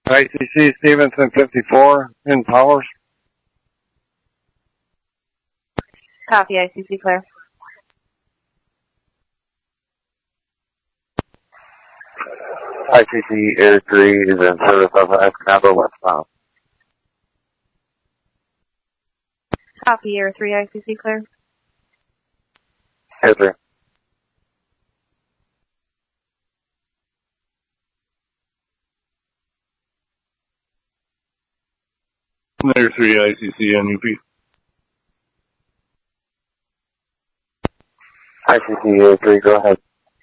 ICC Stevenson 54 in Powers. Copy, ICC clear. ICC Air 3 is in service of Escanaba westbound. Copy, Air 3, ICC clear. Air 3. Air 3 ICC NUP. ICC Air 3, go ahead.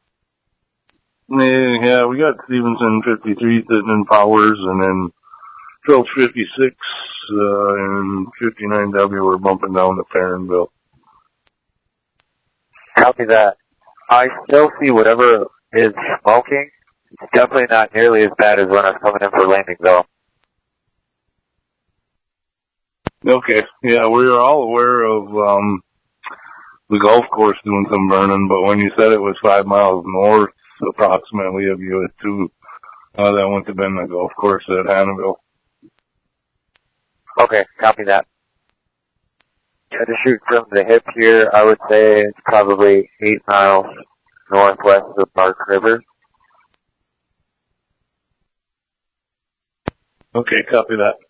Yeah, we got Stevenson 53 sitting in Powers, and then Phillips 56 and 59W we're bumping down to Farronville. Copy that. I still see whatever is smoking. It's definitely not nearly as bad as when I was coming in for landing, though. Okay, yeah, we were all aware of the golf course doing some burning, but when you said it was 5 miles north approximately of US 2, that wouldn't have been the golf course at Hannibal. Okay, copy that. Try to shoot from the hip here. I would say it's probably 8 miles northwest of Bark River. Okay, copy that.